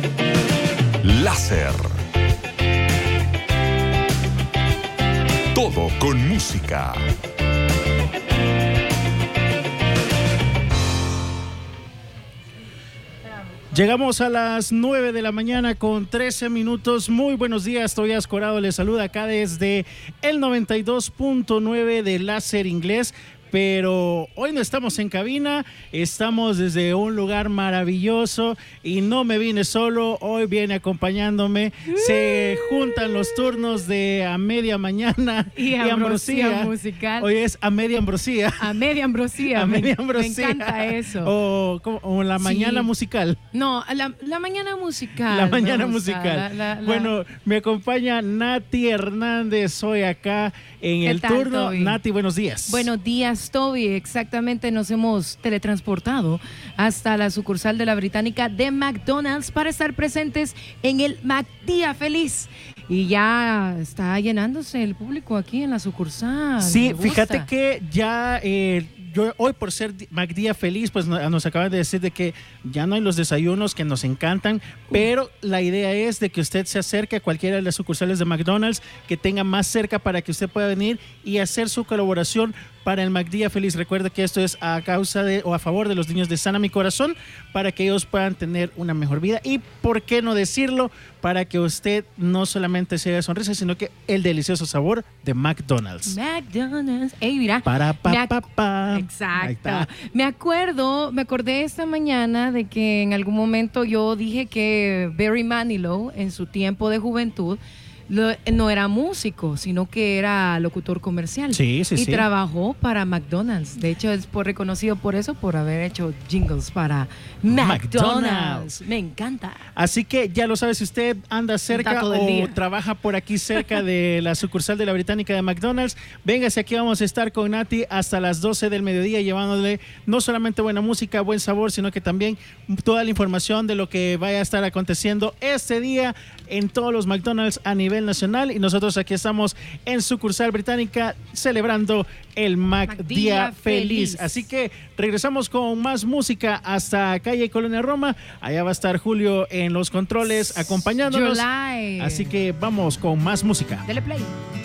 Láser. Todo con música. Llegamos a las 9 de la mañana con 13 minutos. Muy buenos días, Tobias Corado les saluda acá desde el 92.9 de Láser Inglés. Pero hoy no estamos en cabina, estamos desde un lugar maravilloso y no me vine solo, hoy viene acompañándome. Se juntan los turnos de A Media Mañana y Ambrosía musical. Hoy es A Media Ambrosía. A Media Ambrosía. A Media Ambrosía. Me encanta eso. O la mañana musical. No, la mañana musical. La mañana musical. Bueno, me acompaña Nati Hernández hoy acá en el turno. Toby? Nati, buenos días. Buenos días, Toby. Exactamente, nos hemos teletransportado hasta la sucursal de la Británica de McDonald's para estar presentes en el McDía Feliz. Y ya está llenándose el público aquí en la sucursal. Sí, fíjate que ya... yo hoy, por ser McDía Feliz, pues nos acaban de decir de que ya no hay los desayunos que nos encantan, pero la idea es de que usted se acerque a cualquiera de las sucursales de McDonald's que tenga más cerca para que usted pueda venir y hacer su colaboración para el McDía Feliz. Recuerde que esto es a causa de o a favor de los niños de Sana Mi Corazón, para que ellos puedan tener una mejor vida y, ¿por qué no decirlo?, para que usted no solamente se dé sonrisa, sino que el delicioso sabor de McDonald's. McDonald's. Ey, mira. Exacto. Me acordé esta mañana de que en algún momento yo dije que Barry Manilow, en su tiempo de juventud, no era músico, sino que era locutor comercial. Sí. Y trabajó para McDonald's. De hecho, es reconocido por eso, por haber hecho jingles para McDonald's. Me encanta. Así que ya lo sabe, si usted anda cerca o trabaja por aquí cerca de la sucursal de la Británica de McDonald's, véngase aquí, vamos a estar con Nati hasta las 12 del mediodía llevándole no solamente buena música, buen sabor, sino que también toda la información de lo que vaya a estar aconteciendo este día en todos los McDonald's a nivel nacional. Y nosotros aquí estamos en sucursal Británica celebrando el McDía Feliz. Así que regresamos con más música hasta calle Colonia Roma. Allá va a estar Julio en los controles acompañándonos. Así que vamos con más música. Dele play.